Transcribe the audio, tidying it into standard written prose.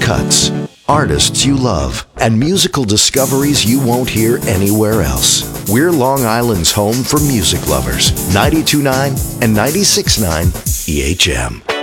cuts, artists you love, and musical discoveries you won't hear anywhere else. We're Long Island's home for music lovers. 92.9 and 96.9 EHM.